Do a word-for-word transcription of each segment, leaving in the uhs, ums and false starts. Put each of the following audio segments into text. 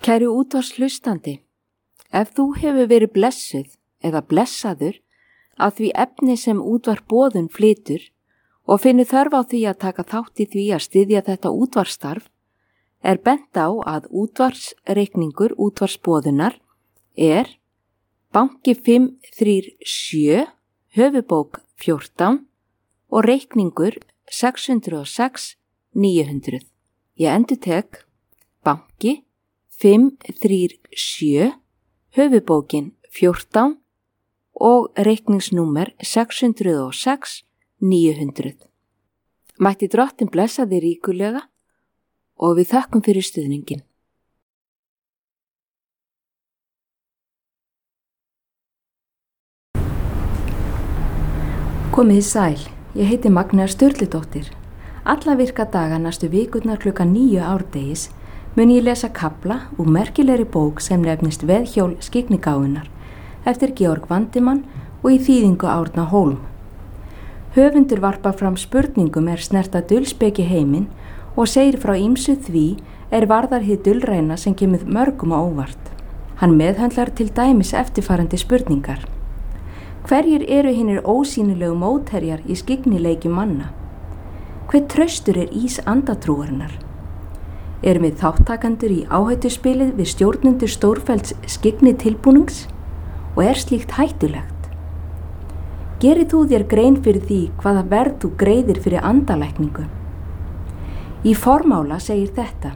Kæru útvarpshlustandi, ef þú hefur verið blessuð eða blessaður af því efni sem útvarp boðun flytur og finnur þörf á því að taka þátt í því að styðja þetta útvarpsstarf, er bent á að útvarpsreikningur útvarpsboðunar er banki fimm þrjú sjö, höfubók fjórtán og reikningur sex hundruð og sex níu hundruð. Ég endurtek banki fimm þrjú sjö, höfubókin fjórtán og reikningsnúmer sex hundruð og sex níu hundruð. Mætti Drottinn blessa þig ríkulega og við þökkum fyrir stuðningin. Komið sæl, ég heiti Magnea Sturludóttir. Alla virka daga næstu vikurnar klukkan níu árdegis mun ég lesa kafla úr merkilegri bók sem nefnist Veðhjól skyggnigáfunnar eftir Georg Vandimann og í þýðingu Árna Hólm. Höfundur varpar fram spurningum er snerta dulspeki heiminn og segir frá ýmsu því er varðar hið dulræna sem kemur mörgum á óvart. Hann meðhöndlar til dæmis eftirfarandi spurningar. Hverjir eru hinnir ósýnilegu mótherjar í skyggnileiki manna? Hver traustur er ís andatrúarinnar? Erum við þáttakendur í áhættuspilið við stjórnendur stórfellds skyggni tilbúnings og er slíkt hættulegt? Gerir þú þér grein fyrir því hvaða verð þú greiðir fyrir andalækningu? Í formála segir þetta.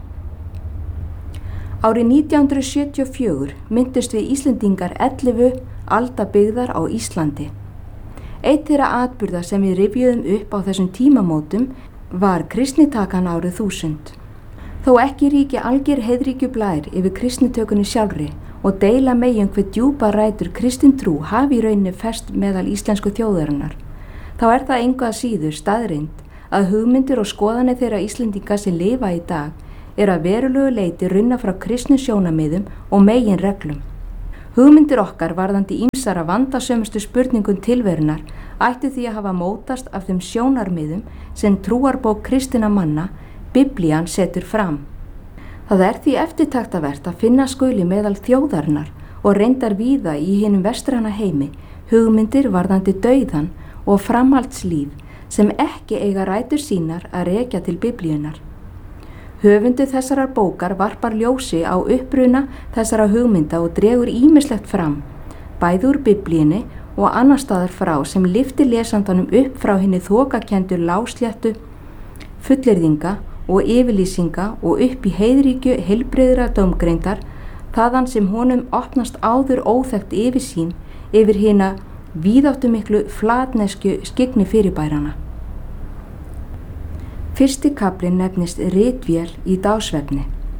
Árið nítján hundruð sjötíu og fjögur myndust við Íslendingar ellefu aldabyggðar á Íslandi. Eitt þeirra atburða sem við rifjuðum upp á þessum tímamótum var kristnitakan árið þúsund. Þó ekki ríki alger heiðríkjublær yfir kristnitökunni sjálfri og deila megin hver djúpa rætur kristintrú hafi í rauninni fest meðal íslensku þjóðarinnar, þá er það engu að síður staðreynd að hugmyndir og skoðanir þeirra Íslendinga sem lifa í dag er að verulegu leyti runna frá kristnu sjónarmiðum og megin reglum. Hugmyndir okkar varðandi ýmsara vandasömustu spurningum tilverunar ættu því að hafa mótast af þeim sjónarmiðum sem trúarbók kristinna manna, Biblían, setur fram. Það er því eftirtaktavert að finna skuli meðal þjóðarinnar og reyndar víða í hinum vestræna heimi hugmyndir varðandi dauðan og framhaldslíf sem ekki eiga rætur sínar að rekja til Biblíunar. Höfundur þessarar bókar varpar ljósi á uppruna þessara hugmynda og dregur ýmislegt fram, bæði úr Biblíunni og annar staðar frá sem lyfti lesandanum upp frá hinni þokakenndu lásléttu, fullyrðinga og yfirlýsinga og upp í heiðríkju heilbrigðra dómgreindar, þaðan sem honum opnast áður óþekkt yfirsýn yfir hina víðáttumiklu flatnesku skyggni fyrirbærana. Fyrsti kaflinn nefnist Ritvél í dágsvefni.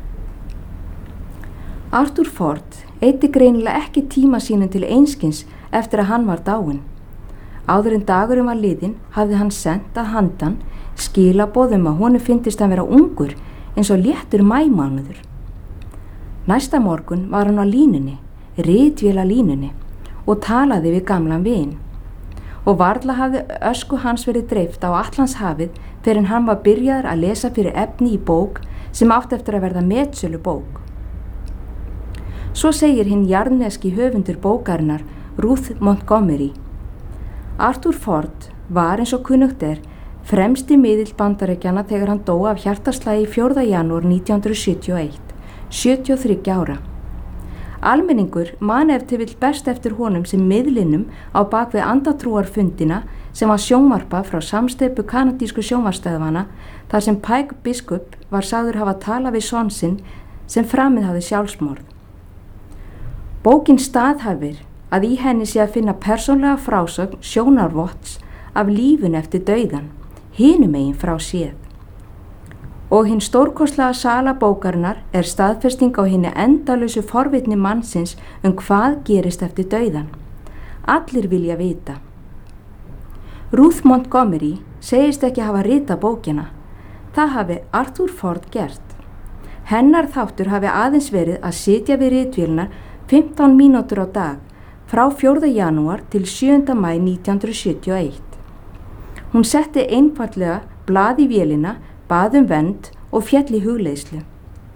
Arthur Ford eyddi greinilega ekki tíma sínum til einskis eftir að hann var dáinn. Áður en dagurinn var liðinn hafði hann sent að handan skilaboðum að honum fyndist að vera ungur eins og léttur maímánuður. Næsta morgun var hann á línunni, ritvél að línunni, og talaði við gamlan vin. Og varla hafði ösku hans verið dreift á Atlantshafið fyrir en hann var byrjaður að lesa fyrir efni í bók sem átti eftir að verða metsölu bók. Svo segir hinn jarðneski höfundur bókarinnar, Ruth Montgomery. Arthur Ford var eins og kunnugt er fremsti miðill Bandaríkjanna þegar hann dó af hjartaslagi fjórða janúar nítján hundruð sjötíu og eitt, sjötíu og þriggja ára. Almenningur man ef til vill best eftir honum sem miðlinum á bakvið andatrúarfundina sem var sjónvarpa frá samsteypu kanadísku sjónvarsstöðvana þar sem Pike biskup var sagður hafa talað við son sinn sem framið hafði sjálfsmorð. Bókin staðhæfir að í henni sé að finna persónlega frásögn sjónarvotts af lífun eftir dauðan, hinum megin frá séð. Og hinn stórkostlega sala bókarinnar er staðfesting á hinni endalausu forvitni mannsins um hvað gerist eftir dauðan. Allir vilja vita. Ruth Montgomery segist ekki hafa ritað bókina. Það hafi Arthur Ford gert. Hennar þáttur hafi aðeins verið að sitja við ritvélina fimmtán mínútur á dag frá fjórða janúar til sjöunda maí nítján hundruð sjötíu og eitt. Hún setti einfaldlega blað í vélina, bað um vernd og féll í hugleiðslu.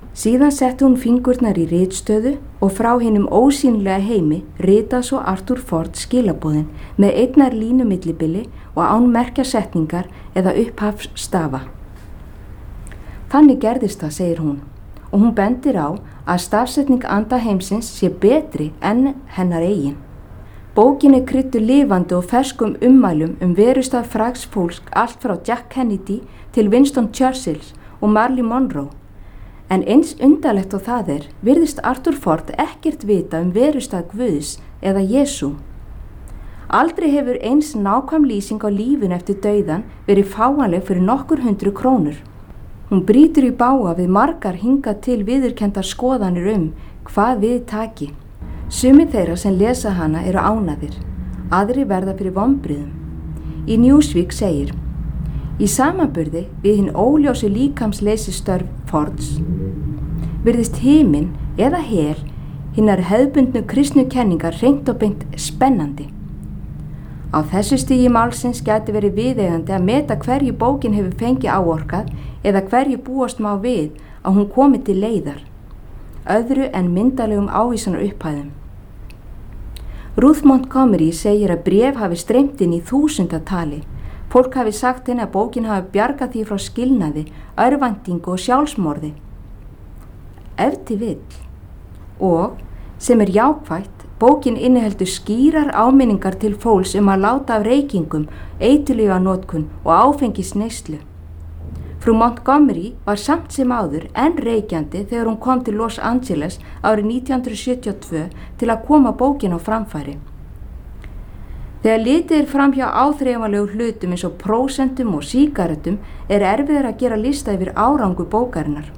Síðan setti hún fingurnar í ritstöðu og frá hinum ósýnilega heimi ritað svo Arthur Ford skilaboðin með einnar línu millibili og án merkja setningar eða upphafsstafa. Þannig gerðist það, segir hún, og hún bendir á að stafsetning anda heimsins sé betri en hennar eigin. Bókin er krydduð lifandi og ferskum ummælum um verustaf frægs fólk allt frá Jack Kennedy til Winston Churchill og Marilyn Monroe. En eins undarlegt og það er, virðist Arthur Ford ekkert vita um verustað Guðs eða Jesú. Aldrei hefur eins nákvæm lýsing á lífinu eftir dauðan verið fáanleg fyrir nokkur hundru krónur. Hún brýtur í bága við margar hingað til viðurkenndar skoðanir um hvað við taki. Sumir þeirra sem lesa hana eru ánægðir, aðrir verða fyrir vonbrigðum. Í Newsweek segir: Í samanburði við hinn óljósi líkamsleysistörf Fords virðist himinn eða hel hinnar hefðbundnu kristnu kenningar hreint og beint spennandi. Á þessu stigi málsins gæti verið viðeigandi að meta hverju bókin hefur fengið áorkað eða hverju búast má við að hún komi til leiðar, öðru en myndalegum ávísanar upphæðum. Ruth Montgomery segir að bréf hafi streymt inn í þúsundatali. Fólk hafi sagt henni að bókin hafi bjargað því frá skilnaði, örvæntingu og sjálfsmorði. Ef til vill. Og, sem er jákvætt, bókin inniheldur skýrar áminningar til fólks um að láta af reykingum, eiturlyfjanotkun og áfengisneyslu. Frú Montgomery var samt sem áður enn reykjandi þegar hún kom til Los Angeles árið nítján hundruð sjötíu og tvö til að koma bókin á framfæri. Þegar litið er fram hjá áþreifanlegu hlutum eins og prósentum og sígarettum er erfiðar að gera lista yfir árangur bókarinnar.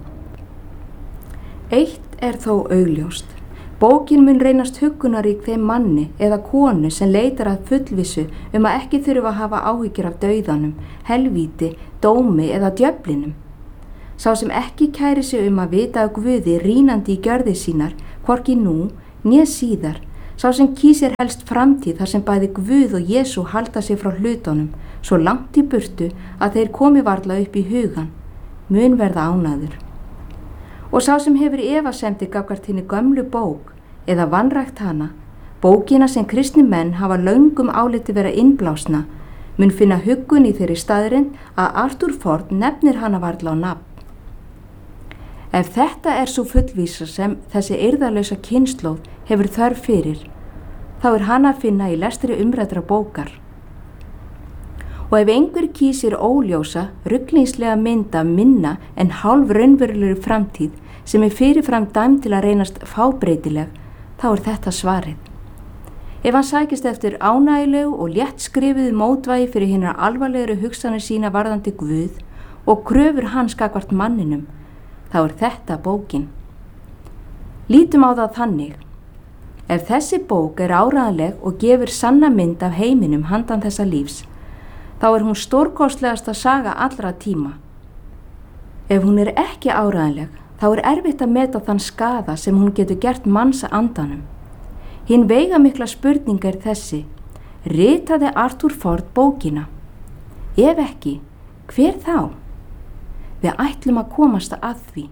Eitt er þó augljóst. Bókin mun reynast huggunarík þeim manni eða konu sem leitar að fullvissu um að ekki þurfa að hafa áhyggjur af dauðanum, helvíti, dómi eða djöflinum. Sá sem ekki kæri sig um að vita af Guði rínandi í gjörðir sínar, hvorki nú, né síðar, sá sem kýsir helst framtíð þar sem bæði Guð og Jesú halda sig frá hlutunum, svo langt í burtu að þeir komi varla upp í hugan, mun verða ánæður. Og sá sem hefur efasemdir gagnvart hinni gömlu bók eða vanrækt hana, bókina sem kristni menn hafa löngum áliti vera innblásna, mun finna huggun í þeirri staðrind að Arthur Ford nefnir hana varla á nafn. Ef þetta er svo fullvísa sem þessi eirðarlausa kynslóð hefur þörf fyrir, þá er hana að finna í lestri umræddra bókar. Og ef einhver kýsir óljósa, ruglingslega mynda minna en hálf raunverulegri framtíð sem er fyrirfram dæmd til að reynast fábreytileg, þá er þetta svarið. Ef hann sækist eftir ánægilegu og létt skrifuðu mótvægi fyrir hinnar alvarlegri hugsanir sína varðandi Guð og kröfur hans gagnvart manninum, þá er þetta bókin. Lítum á það þannig. Ef þessi bók er áreiðanleg og gefur sanna mynd af heiminum handan þessa lífs, þá er hún stórkostlegasta saga allra tíma. Ef hún er ekki áreiðanleg, þá er erfitt að meta þann skaða sem hún getur gert manns andanum. Hinn veigamikla spurning er þessi: ritaði Arthur Ford bókina? Ef ekki, hver þá? Við ætlum að komast að því.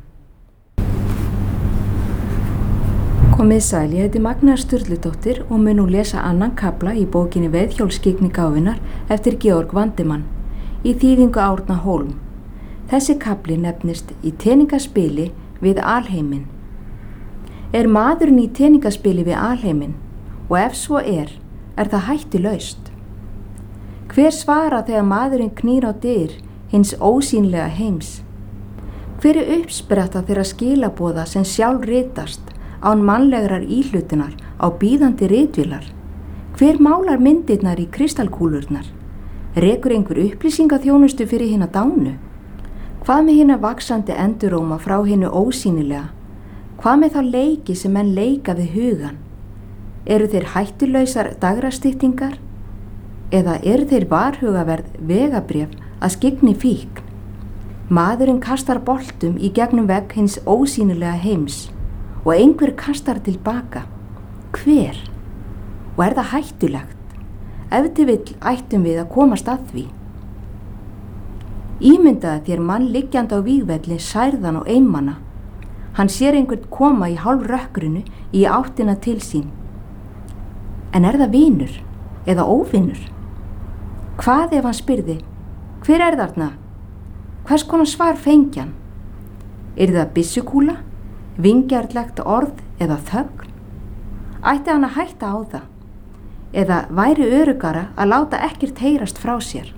Komið sæl, ég heiti Magna Sturludóttir og mun nú lesa annan kafla í bókinni Veiðhjólsskyggni gáfunnar eftir Georg Vandemann í þýðingu Árna Hólm. Þessi kafli nefnist Í teningaspili við alheiminn. Er maðurinn í teningaspili við alheiminn? Og ef svo er, er það hættulaust? Hver svara þegar maðurinn knýr á dyr hins ósýnlega heims? Hver er uppspretta þeirra skilaboða sem sjálf ritast án mannlegrar íhlutunar á bíðandi ritvélar? Hver málar myndirnar í kristalkúlurnar? Rekur einhver upplýsingaþjónustu fyrir hina dánu? Hvað með hina vaxandi enduróma frá hinu ósýnilega? Hvað með þá leiki sem menn leika við hugan? Eru þeir hættulausar dagrastyttingar? Eða eru þeir varhugaverð vegabréf að skyggni fíkn? Maðurinn kastar boltum í gegnum vegg hins ósýnilega heims og einhver kastar tilbaka. Hver? Og er það hættulegt? Ef til vill ættum við að komast að því. Ímyndaði þér mann liggjandi á vígvelli særðan og einmana Hann sér einhvern koma í hálfrökkrinu í áttina til sín. En er það vinur eða óvinur? Hvað ef hann spyrði, hver er þarna? Hvers konar svar fengjan? Er það byssukúla, vingjarnlegt orð eða þögn? Ætti hann að hætta á það? Eða væri öruggara að láta ekkert heyrast frá sér?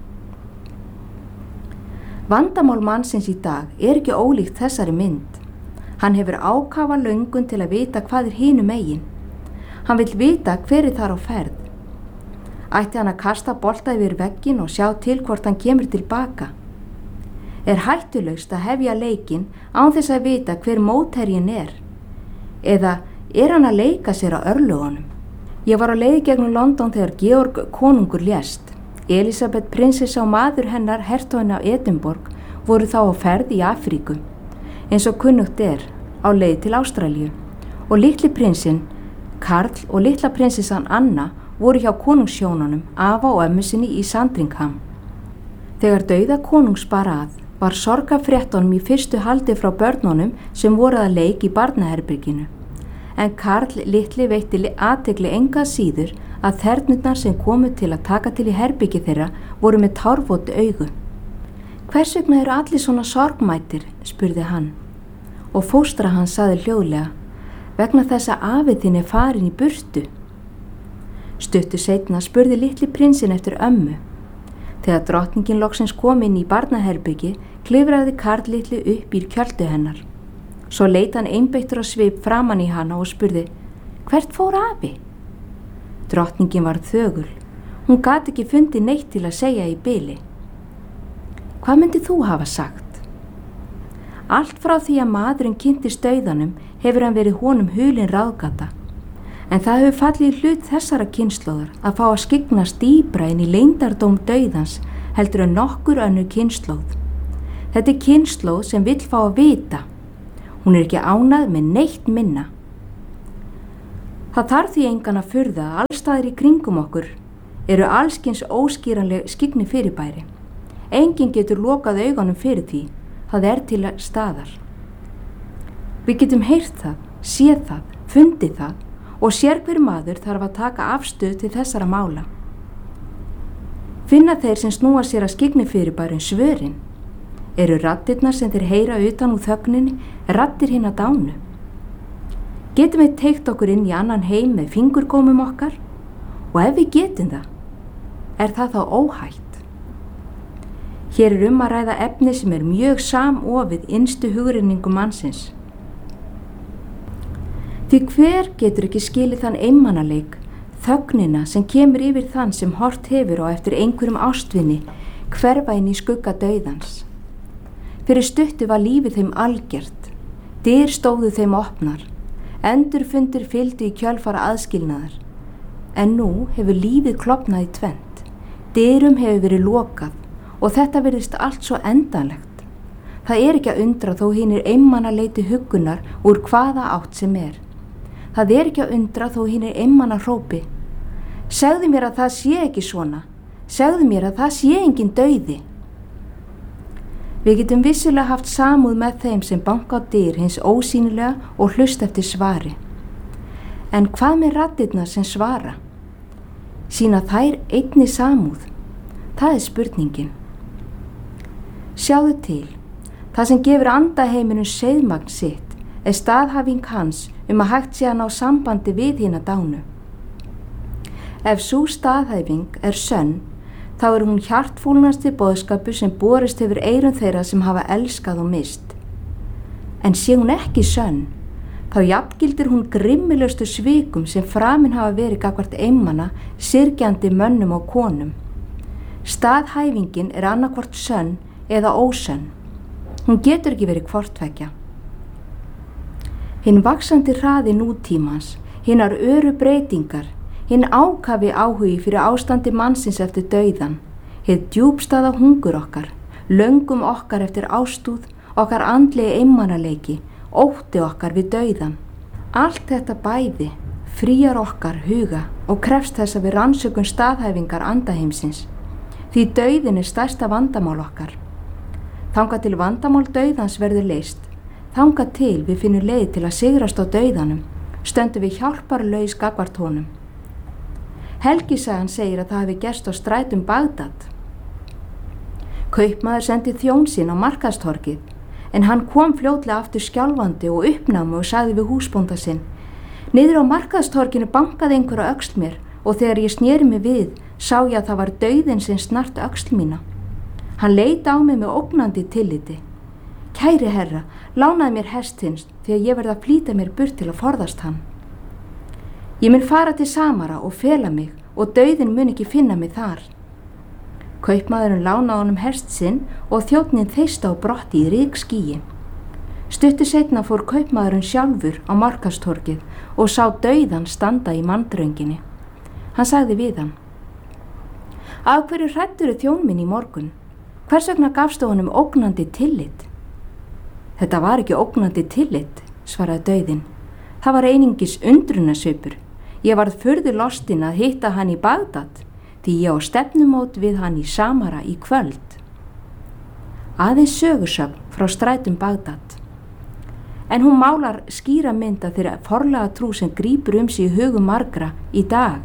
Vandamál mannsins í dag er ekki ólíkt þessari mynd. Hann hefur ákafa löngun til að vita hvað er hinum megin. Hann vill vita hver er þar á ferð. Ætti hann að kasta bolta yfir veggin og sjá til hvort hann kemur tilbaka? Er hættulaust að hefja leikinn án þess að vita hver mótherjinn er? Eða er hann að leika sér á örlögunum? Ég var á leið gegnum London þegar Georg konungur lést. Elisabeth prinsessa og maður hennar, hertoginn af Edinborg, voru þá á ferð í Afríku, eins og kunnugt er, á leið til Ástralíu, og litli prinsinn, Karl og litla prinsessan Anna voru hjá konungshjónunum, afa og ömmu sinni í Sandringham. Þegar dauða konungs bar að, var sorgarfréttunum í fyrstu haldi frá börnunum sem voru að leik í barnaherberginu. En Karl litli veitti athygli enga síður að þernurnar sem komu til að taka til í herbergi þeirra voru með tárvot augu. Hvers vegna eru allir svona sorgmætir, spurði hann, og fóstra hans sagði hljóðlega, vegna þess að afi þinn er farin í burtu. Stuttu seinna spurði litli prinsinn eftir ömmu. Þegar drottningin loksins kom inn í barnaherbyggi, klifraði Karl litli upp í kjöldu hennar. Svo leit hann einbeittur á svip framan í hana og spurði, hvert fór afi? Drottningin var þögul. Hún gat ekki fundið neitt til að segja í bili. Hvað myndið þú hafa sagt? Allt frá því að maðurinn kynntist dauðanum hefur hann verið honum hulin ráðgata. En það hefur fallið í hlut þessara kynslóðar að fá að skyggnast dýpra inn í leyndardóm dauðans heldur en nokkur önnur kynslóð. Þetta er kynslóð sem vill fá að vita. Hún er ekki ánað með neitt minna. Það þarf því engan að furða að allstaðir í kringum okkur eru allskins óskýranleg skyggni fyrirbæri. Enginn getur lokað augunum fyrir því, það er til staðar. Við getum heyrt það, séð það, fundið það og sér hver maður þarf að taka afstöð til þessara mála. Finna þeir sem snúa sér að skyggni fyrirbærin svörin? Eru raddirnar sem þeir heyra utan úr þögninni raddir hinna dánu? Getum við teygt okkur inn í annan heim með fingurgómum okkar? Og ef við getum það, er það þá óhætt? Hér er um að ræða efni sem er mjög samofið innstu hugrenningu mannsins. Því hver getur ekki skilið þann einmanaleik, þögnina sem kemur yfir þann sem hort hefur á eftir einhverjum ástvinni hverfa inn í skugga dauðans. Fyrir stuttu var lífið þeim algjört, dyr stóðu þeim opnar, endurfundir fylgdu í kjölfara aðskilnaðar. En nú hefur lífið klofnað í tvennt, dyrum hefur verið lokað og þetta virðist allt svo endanlegt. Það er ekki að undra þó hinir einmana leiti huggunar úr hvaða átt sem er. Það er ekki að undra þó hinir einmana hrópi. Segðu mér að það sé ekki svona. Segðu mér að það sé engin dauði. Við getum vissulega haft samúð með þeim sem banka á dyr hins ósýnilega og hlust eftir svari. En hvað með raddirnar sem svara? Sýna þær einni samúð? Það er spurningin. Sjáðu til, það sem gefur andaheiminum seiðmagn sitt er staðhæfing hans um að hægt sé að ná sambandi við hina dánu. Ef sú staðhæfing er sönn, þá er hún hjartfúlnasti boðskapur sem borist hefur eyrum þeirra sem hafa elskað og mist. En sé hún ekki sönn, þá jafngildir hún grimmilegustu svikum sem framin hafa verið gagnvart einmana, syrgjandi mönnum og konum. Staðhæfingin er annarkvort sönn eða ósönn. Hún getur ekki verið hvorttveggja. Hinn vaxandi hraði nútímans, hinnar öru breytingar, hinn ákafi áhugi fyrir ástandi mannsins eftir dauðan, hið djúpstaða hungur okkar, löngum okkar eftir ástúð, okkar andlegi einmanaleiki, ótti okkar við dauðan. Allt þetta bæði fríar okkar huga og krefst þess að við rannsökum staðhæfingar andaheimsins, því dauðin er stærsta vandamál okkar. Þangað til vandamál dauðans verður leyst, þangað til við finnum leið til að sigrast á dauðanum, stöndum við hjálparlaus gagnvart honum. Helgisagan segir að það hafi gerst á strætum Bagdad. Kaupmaður sendi þjón sinn á markaðstorgið, en hann kom fljótlega aftur skjálfandi og uppnámi og sagði við húsbónda sinn: niður á markaðstorginu bankaði einhver á öxl mér og þegar ég sneri mig við sá ég að það var dauðinn sem snart öxl mína. Hann leit á mig með ógnandi tilliti. Kæri herra, lánaði mér hest hins því að ég verð að flýta mér burt til að forðast hann. Ég mun fara til Samara og fela mig og dauðinn mun ekki finna mig þar. Kaupmaðurinn lánaði honum hest sinn og þjónninn þeysti á brotti í rykskýi. Stuttu seinna fór kaupmaðurinn sjálfur á markaðstorgið og sá dauðan standa í manndrönginni. Hann sagði við hann: af hverju hræddirðu þjón minn í morgun? Hvers vegna gafstu honum ógnandi tillit? Þetta var ekki ógnandi tillit, svaraði dauðinn. Það var einungis undrunarsvipur. Ég varð furðu lostin að hitta hann í Bagdad, því ég á stefnumót við hann í Samara í kvöld. Aðeins sögursögn frá strætum Bagdad. En hún málar skýra mynd af þeirra forlega trú sem grípur um sig í hugum margra í dag.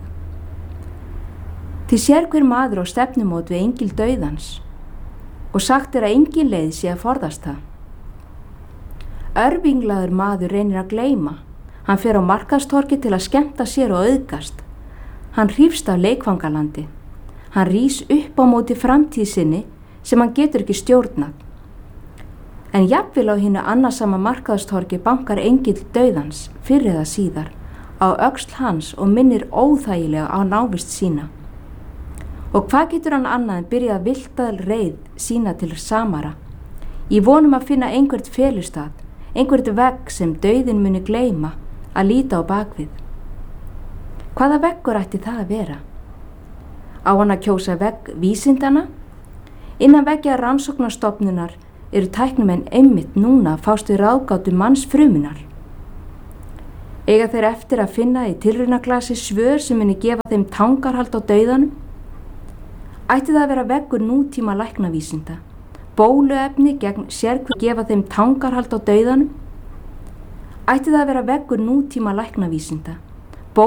Því sér hver maður á stefnumót við engil dauðans og sagt er að engin leið sé að forðast það. Örvinglaður maður reynir að gleyma. Hann fer á markaðstorgi til að skemmta sér og auðgast. Hann hrífst af leikfangalandi. Hann rís upp á móti framtíð sinni sem hann getur ekki stjórnað. En jafnvel á hinu annasama markaðstorgi bankar engill dauðans fyrr eða síðar á öxl hans og minnir óþægilega á návist sína. Og hvað getur hann annað en byrjað að viltað reið sína til Samara? Í vonum að finna einhvert felustað, einhvert vegg sem dauðinn muni gleyma að líta á bakvið. Hvaða veggur ætti það að vera? Á hann að kjósa vegg vísindana? Innan veggja rannsóknarstofnunar eru tæknumenn einmitt núna að fást við ráðgátu mannsfrumunar. Eiga þeir eftir að finna í tilraunaglasi svör sem muni gefa þeim tangarhald á dauðanum? Ætti það að vera veggur nútíma læknavísinda, bóluefni gegn sérhver gefa þeim tangarhald á dauðanum? Ætti það að vera veggur nútíma læknavísinda,